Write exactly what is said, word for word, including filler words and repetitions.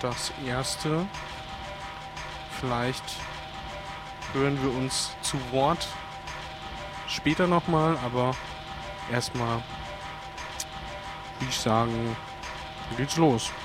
das Erste. Vielleicht hören wir uns zu Wort später nochmal, aber erstmal würde ich sagen, geht's los.